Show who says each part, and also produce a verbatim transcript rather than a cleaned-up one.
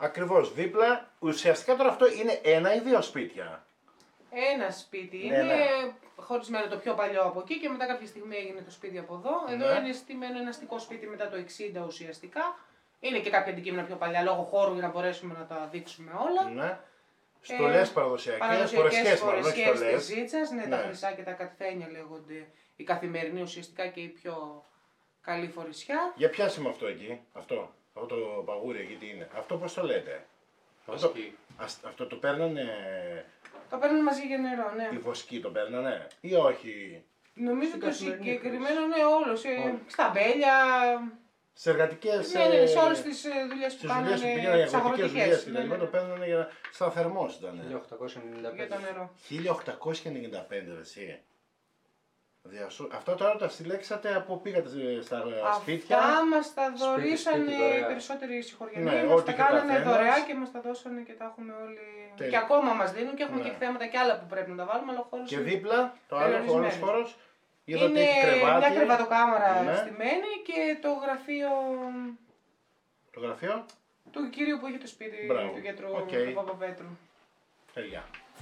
Speaker 1: Ακριβώς δίπλα. Ουσιαστικά τώρα αυτό είναι ένα ή δύο σπίτια.
Speaker 2: Ένα σπίτι
Speaker 1: Ναι,
Speaker 2: είναι
Speaker 1: ναι.
Speaker 2: χωρισμένο το πιο παλιό από εκεί και μετά κάποια στιγμή έγινε το σπίτι από εδώ.
Speaker 1: Ναι.
Speaker 2: Εδώ είναι στημένο ένα αστικό σπίτι μετά το εξήντα ουσιαστικά. Είναι και κάποια αντικείμενα πιο παλιά λόγω χώρου για να μπορέσουμε να τα δείξουμε όλα.
Speaker 1: Ναι. Στολές
Speaker 2: Ε,
Speaker 1: παραδοσιακές, φορεσιές μάλλον, όχι
Speaker 2: φορεσιές της
Speaker 1: στολές.
Speaker 2: Ζήτσας, ναι,
Speaker 1: Ναι.
Speaker 2: τα χρυσά και τα καθένια λέγονται η καθημερινή ουσιαστικά και η πιο καλή φορεσιά.
Speaker 1: Για πιάσε με αυτό εκεί, αυτό, αυτό το παγούρι εκεί τι είναι. Αυτό πώς το λέτε. Αυτό,
Speaker 3: Βοσκή.
Speaker 1: ας- αυτό το παίρνανε,
Speaker 2: Το παίρνουν μαζί για νερό, ναι.
Speaker 1: οι βοσκοί το παίρνανε ή όχι.
Speaker 2: Νομίζω
Speaker 3: Στην
Speaker 2: το
Speaker 3: καθημερινή
Speaker 2: συγκεκριμένο,
Speaker 3: χρήση.
Speaker 2: ναι, όλος. Ε,
Speaker 3: Όλοι.
Speaker 2: στα μπέλια,
Speaker 1: Σε εργατικές,
Speaker 2: ναι, ναι, σε
Speaker 1: ε,
Speaker 2: όλες τις ε, δουλειές που
Speaker 1: στις δουλειές που
Speaker 2: κάνανε,
Speaker 1: πήγαιναν για
Speaker 2: τις
Speaker 1: αγροτικές δουλειές
Speaker 2: αγροτικές.
Speaker 1: και
Speaker 2: Ναι,
Speaker 1: τα λοιπά,
Speaker 2: ναι,
Speaker 1: το
Speaker 2: ναι.
Speaker 1: παίρνανε για σαν θερμός ήταν.
Speaker 3: χίλια οκτακόσια ενενήντα
Speaker 2: Για το
Speaker 3: πέντε.
Speaker 2: νερό.
Speaker 1: χίλια οκτακόσια ενενήντα πέντε ρε εσύ. Διασώ... Αυτό τώρα τα συλλέξατε από πήγατε στα σπίτια.
Speaker 2: Αυτά μας τα
Speaker 3: Σπίτι,
Speaker 2: δωρήσανε
Speaker 3: σπίτι, δωρεά.
Speaker 2: οι περισσότεροι συγχωριανοί,
Speaker 1: Ναι,
Speaker 2: μας
Speaker 1: ό,τι
Speaker 2: τα
Speaker 1: και ο
Speaker 2: κάνανε
Speaker 1: καθένας.
Speaker 2: δωρεά και μας τα δώσανε και τα έχουμε όλοι.
Speaker 1: Τέλεια.
Speaker 2: Και ακόμα μας δίνουν και έχουμε
Speaker 1: Ναι.
Speaker 2: και θέματα και άλλα που πρέπει να τα βάλουμε, αλλά ο χώρος
Speaker 1: Και
Speaker 2: είναι-
Speaker 1: δίπλα το άλλο
Speaker 2: περιορισμένος.
Speaker 1: χώρος, χώρος. Είδα ότι
Speaker 2: είναι
Speaker 1: έχει κρεβάτι.
Speaker 2: μια κρεβατοκάμαρα
Speaker 1: Ναι.
Speaker 2: στημένη και το γραφείο
Speaker 1: Το γραφείο.
Speaker 2: του κυρίου που είχε το σπίτι
Speaker 1: Μπράβο.
Speaker 2: του γιατρού
Speaker 1: Οκ.
Speaker 2: του Παπαπέτρου.
Speaker 1: Τέλεια.